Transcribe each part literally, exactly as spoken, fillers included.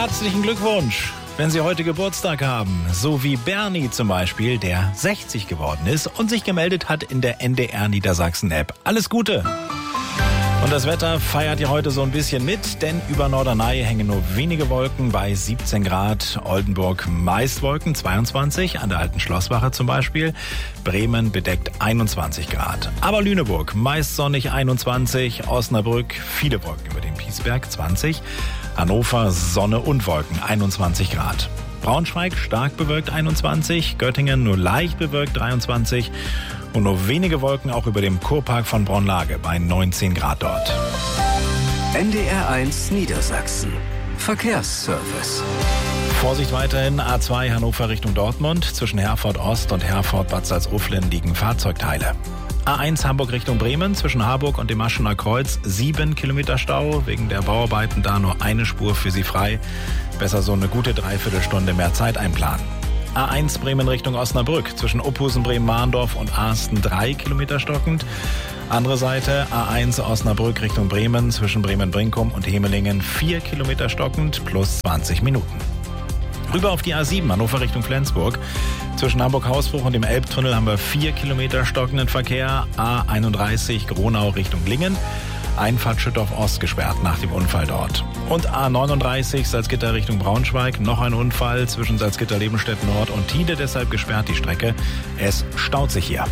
Herzlichen Glückwunsch, wenn Sie heute Geburtstag haben. So wie Bernie zum Beispiel, der sechzig geworden ist und sich gemeldet hat in der N D R Niedersachsen-App. Alles Gute! Und das Wetter feiert ja heute so ein bisschen mit, denn über Norderney hängen nur wenige Wolken bei siebzehn Grad. Oldenburg meist Wolken, zweiundzwanzig, an der Alten Schlosswache zum Beispiel. Bremen bedeckt einundzwanzig Grad. Aber Lüneburg meist sonnig einundzwanzig, Osnabrück viele Wolken über dem Piesberg zwanzig. Hannover Sonne und Wolken einundzwanzig Grad. Braunschweig stark bewölkt einundzwanzig, Göttingen nur leicht bewölkt dreiundzwanzig und nur wenige Wolken auch über dem Kurpark von Braunlage bei neunzehn Grad dort. N D R eins Niedersachsen. Verkehrsservice. Vorsicht weiterhin, A zwei Hannover Richtung Dortmund. Zwischen Herford Ost und Herford Bad Salzuflen liegen Fahrzeugteile. A eins Hamburg Richtung Bremen, zwischen Harburg und dem Aschener Kreuz sieben Kilometer Stau. Wegen der Bauarbeiten da nur eine Spur für Sie frei. Besser so eine gute Dreiviertelstunde mehr Zeit einplanen. A eins Bremen Richtung Osnabrück, zwischen Opphusen, Bremen-Mahndorf und Asten drei Kilometer stockend. Andere Seite, A eins Osnabrück Richtung Bremen, zwischen Bremen-Brinkum und Hemelingen vier Kilometer stockend, plus zwanzig Minuten. Rüber auf die A sieben, Hannover Richtung Flensburg. Zwischen Hamburg-Hausbruch und dem Elbtunnel haben wir vier Kilometer stockenden Verkehr. A einunddreißig Gronau Richtung Lingen. Einfahrt Schüttorf Ost gesperrt nach dem Unfall dort. Und A neununddreißig Salzgitter Richtung Braunschweig. Noch ein Unfall zwischen Salzgitter-Lebenstedt Nord und Tide, deshalb gesperrt die Strecke. Es staut sich hier.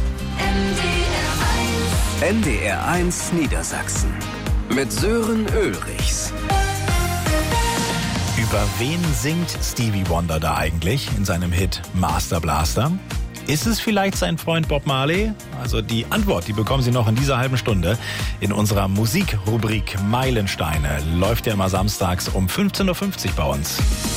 N D R eins Niedersachsen. Mit Sören Ulrichs. Über wen singt Stevie Wonder da eigentlich in seinem Hit Master Blaster? Ist es vielleicht sein Freund Bob Marley? Also die Antwort, die bekommen Sie noch in dieser halben Stunde in unserer Musikrubrik Meilensteine. Läuft ja immer samstags um fünfzehn Uhr fünfzig bei uns.